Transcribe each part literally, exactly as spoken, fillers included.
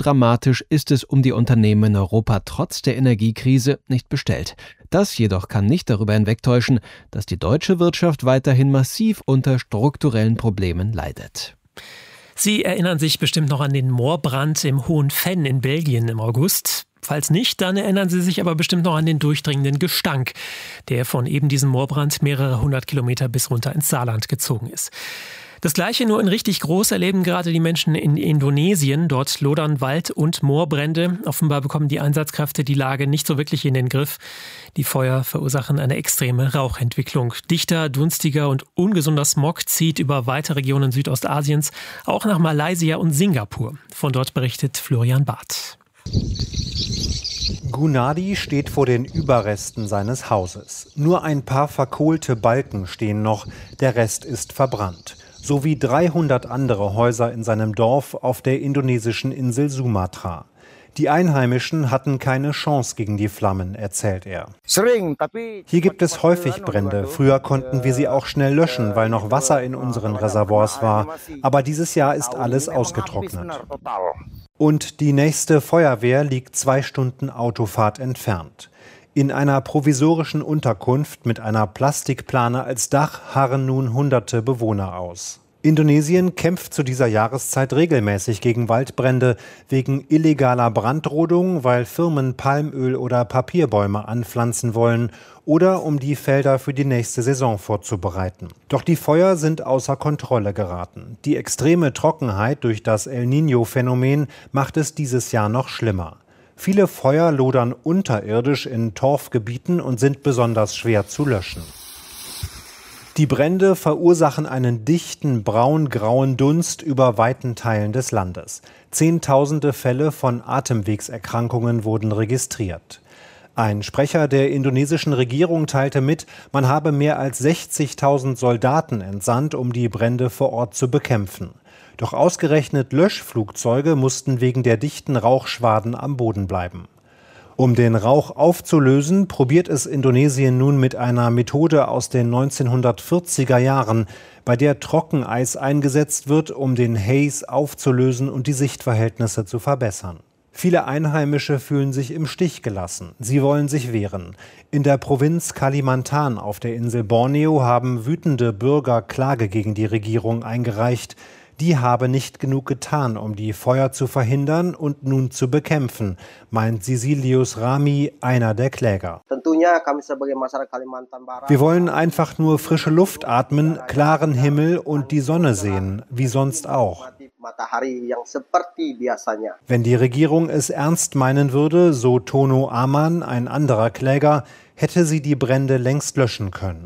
dramatisch ist es um die Unternehmen in Europa trotz der Energiekrise nicht bestellt. Das jedoch kann nicht darüber hinwegtäuschen, dass die deutsche Wirtschaft weiterhin massiv unter strukturellen Problemen leidet. Sie erinnern sich bestimmt noch an den Moorbrand im Hohen Venn in Belgien im August. Falls nicht, dann erinnern Sie sich aber bestimmt noch an den durchdringenden Gestank, der von eben diesem Moorbrand mehrere hundert Kilometer bis runter ins Saarland gezogen ist. Das Gleiche nur in richtig groß erleben gerade die Menschen in Indonesien. Dort lodern Wald- und Moorbrände. Offenbar bekommen die Einsatzkräfte die Lage nicht so wirklich in den Griff. Die Feuer verursachen eine extreme Rauchentwicklung. Dichter, dunstiger und ungesunder Smog zieht über weite Regionen Südostasiens, auch nach Malaysia und Singapur. Von dort berichtet Florian Barth. Gunadi steht vor den Überresten seines Hauses. Nur ein paar verkohlte Balken stehen noch, der Rest ist verbrannt. Sowie dreihundert andere Häuser in seinem Dorf auf der indonesischen Insel Sumatra. Die Einheimischen hatten keine Chance gegen die Flammen, erzählt er. Hier gibt es häufig Brände. Früher konnten wir sie auch schnell löschen, weil noch Wasser in unseren Reservoirs war. Aber dieses Jahr ist alles ausgetrocknet. Und die nächste Feuerwehr liegt zwei Stunden Autofahrt entfernt. In einer provisorischen Unterkunft mit einer Plastikplane als Dach harren nun hunderte Bewohner aus. Indonesien kämpft zu dieser Jahreszeit regelmäßig gegen Waldbrände wegen illegaler Brandrodung, weil Firmen Palmöl oder Papierbäume anpflanzen wollen oder um die Felder für die nächste Saison vorzubereiten. Doch die Feuer sind außer Kontrolle geraten. Die extreme Trockenheit durch das El Niño-Phänomen macht es dieses Jahr noch schlimmer. Viele Feuer lodern unterirdisch in Torfgebieten und sind besonders schwer zu löschen. Die Brände verursachen einen dichten braun-grauen Dunst über weiten Teilen des Landes. Zehntausende Fälle von Atemwegserkrankungen wurden registriert. Ein Sprecher der indonesischen Regierung teilte mit, man habe mehr als sechzigtausend Soldaten entsandt, um die Brände vor Ort zu bekämpfen. Doch ausgerechnet Löschflugzeuge mussten wegen der dichten Rauchschwaden am Boden bleiben. Um den Rauch aufzulösen, probiert es Indonesien nun mit einer Methode aus den neunzehnhundertvierziger Jahren, bei der Trockeneis eingesetzt wird, um den Haze aufzulösen und die Sichtverhältnisse zu verbessern. Viele Einheimische fühlen sich im Stich gelassen. Sie wollen sich wehren. In der Provinz Kalimantan auf der Insel Borneo haben wütende Bürger Klage gegen die Regierung eingereicht. Die habe nicht genug getan, um die Feuer zu verhindern und nun zu bekämpfen, meint Sisilius Rami, einer der Kläger. Wir wollen einfach nur frische Luft atmen, klaren Himmel und die Sonne sehen, wie sonst auch. Wenn die Regierung es ernst meinen würde, so Tono Aman, ein anderer Kläger, hätte sie die Brände längst löschen können.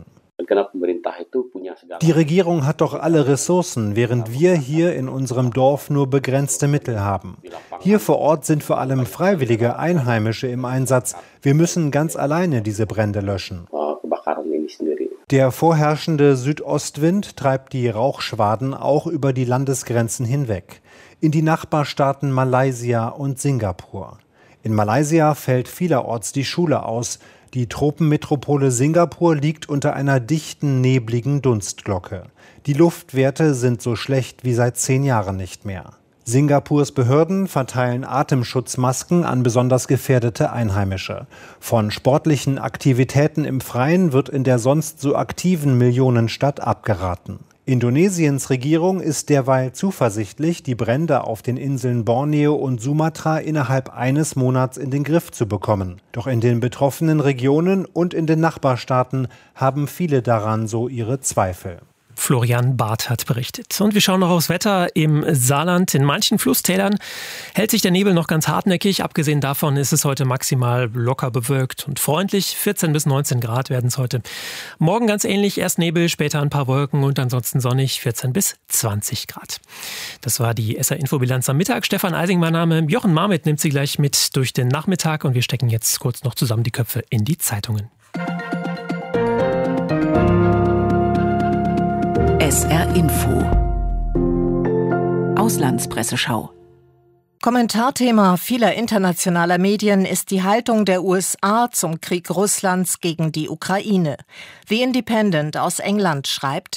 Die Regierung hat doch alle Ressourcen, während wir hier in unserem Dorf nur begrenzte Mittel haben. Hier vor Ort sind vor allem freiwillige Einheimische im Einsatz. Wir müssen ganz alleine diese Brände löschen. Der vorherrschende Südostwind treibt die Rauchschwaden auch über die Landesgrenzen hinweg, in die Nachbarstaaten Malaysia und Singapur. In Malaysia fällt vielerorts die Schule aus. Die Tropenmetropole Singapur liegt unter einer dichten, nebligen Dunstglocke. Die Luftwerte sind so schlecht wie seit zehn Jahren nicht mehr. Singapurs Behörden verteilen Atemschutzmasken an besonders gefährdete Einheimische. Von sportlichen Aktivitäten im Freien wird in der sonst so aktiven Millionenstadt abgeraten. Indonesiens Regierung ist derweil zuversichtlich, die Brände auf den Inseln Borneo und Sumatra innerhalb eines Monats in den Griff zu bekommen. Doch in den betroffenen Regionen und in den Nachbarstaaten haben viele daran so ihre Zweifel. Florian Barth hat berichtet. Und wir schauen noch aufs Wetter im Saarland. In manchen Flusstälern hält sich der Nebel noch ganz hartnäckig. Abgesehen davon ist es heute maximal locker bewölkt und freundlich. vierzehn bis neunzehn Grad werden es heute. Morgen ganz ähnlich. Erst Nebel, später ein paar Wolken und ansonsten sonnig. vierzehn bis zwanzig Grad. Das war die S R-Infobilanz am Mittag. Stefan Eising, mein Name. Jochen Marmit nimmt Sie gleich mit durch den Nachmittag. Und wir stecken jetzt kurz noch zusammen die Köpfe in die Zeitungen. S R Info Auslandspresseschau. Kommentarthema vieler internationaler Medien ist die Haltung der U S A zum Krieg Russlands gegen die Ukraine. The Independent aus England schreibt: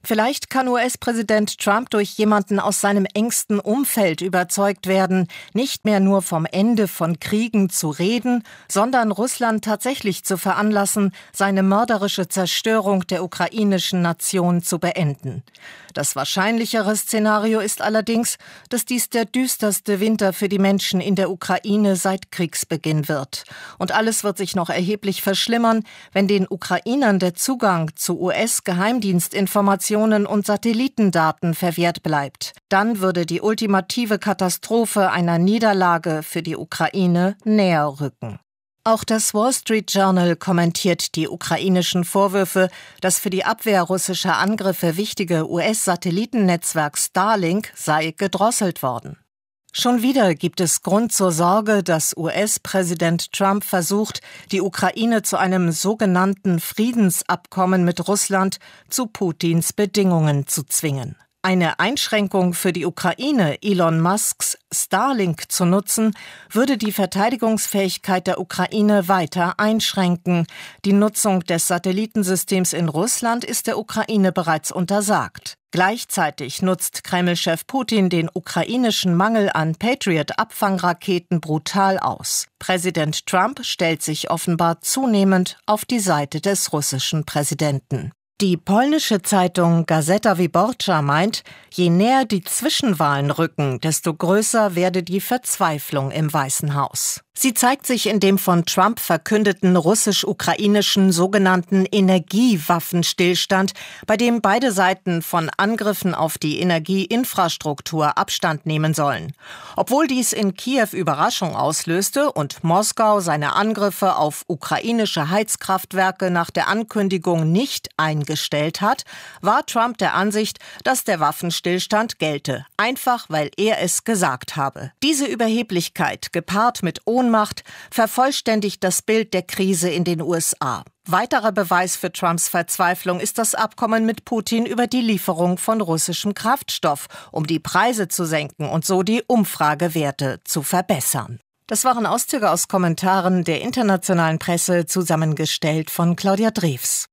Vielleicht kann U S-Präsident Trump durch jemanden aus seinem engsten Umfeld überzeugt werden, nicht mehr nur vom Ende von Kriegen zu reden, sondern Russland tatsächlich zu veranlassen, seine mörderische Zerstörung der ukrainischen Nation zu beenden. Das wahrscheinlichere Szenario ist allerdings, dass dies der düsterste Winter für die Menschen in der Ukraine seit Kriegsbeginn wird. Und alles wird sich noch erheblich verschlimmern, wenn den Ukrainern der Zugang zu U S-Geheimdienstinformationen und Satellitendaten verwehrt bleibt. Dann würde die ultimative Katastrophe einer Niederlage für die Ukraine näher rücken. Auch das Wall Street Journal kommentiert die ukrainischen Vorwürfe, das für die Abwehr russischer Angriffe wichtige U S-Satellitennetzwerk Starlink sei gedrosselt worden. Schon wieder gibt es Grund zur Sorge, dass U S-Präsident Trump versucht, die Ukraine zu einem sogenannten Friedensabkommen mit Russland zu Putins Bedingungen zu zwingen. Eine Einschränkung für die Ukraine, Elon Musks Starlink zu nutzen, würde die Verteidigungsfähigkeit der Ukraine weiter einschränken. Die Nutzung des Satellitensystems in Russland ist der Ukraine bereits untersagt. Gleichzeitig nutzt Kreml-Chef Putin den ukrainischen Mangel an Patriot-Abfangraketen brutal aus. Präsident Trump stellt sich offenbar zunehmend auf die Seite des russischen Präsidenten. Die polnische Zeitung Gazeta Wyborcza meint, je näher die Zwischenwahlen rücken, desto größer werde die Verzweiflung im Weißen Haus. Sie zeigt sich in dem von Trump verkündeten russisch-ukrainischen sogenannten Energiewaffenstillstand, bei dem beide Seiten von Angriffen auf die Energieinfrastruktur Abstand nehmen sollen. Obwohl dies in Kiew Überraschung auslöste und Moskau seine Angriffe auf ukrainische Heizkraftwerke nach der Ankündigung nicht eingestellt hat, war Trump der Ansicht, dass der Waffenstillstand gelte, einfach weil er es gesagt habe. Diese Überheblichkeit, gepaart mit Ohnmacht, vervollständigt das Bild der Krise in den U S A. Weiterer Beweis für Trumps Verzweiflung ist das Abkommen mit Putin über die Lieferung von russischem Kraftstoff, um die Preise zu senken und so die Umfragewerte zu verbessern. Das waren Auszüge aus Kommentaren der internationalen Presse, zusammengestellt von Claudia Drews.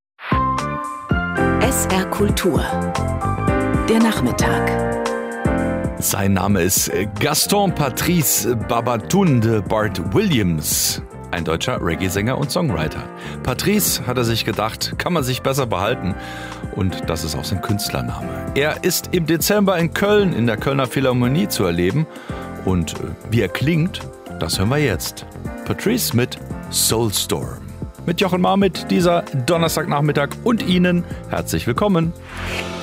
S R Kultur. Der Nachmittag. Sein Name ist Gaston Patrice Babatunde Bart Williams, ein deutscher Reggae-Sänger und Songwriter. Patrice, hat er sich gedacht, kann man sich besser behalten, und das ist auch sein Künstlername. Er ist im Dezember in Köln in der Kölner Philharmonie zu erleben, und wie er klingt, das hören wir jetzt. Patrice mit Soulstorm. Mit Jochen Marmit dieser Donnerstagnachmittag und Ihnen herzlich willkommen.